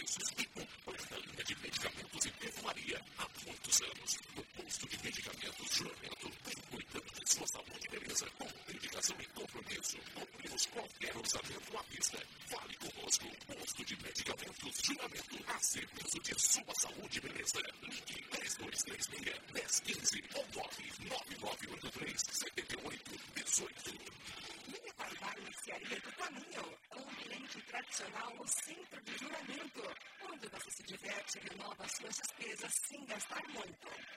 serviços e completa linha de medicamentos e perfumaria há muitos anos. No posto de medicamentos Juramento, vem cuidando de sua saúde e beleza com dedicação e compromisso. Cumprimos qualquer orçamento à vista. Fale conosco. Posto de medicamentos Juramento, a serviço de sua saúde e beleza. Ligue 3236-1015 ou 99983-7818. Linha Qualidade Mercearia do Caminho, ambiente tradicional no centro de Juramento, onde você se diverte e renova suas despesas sem gastar muito.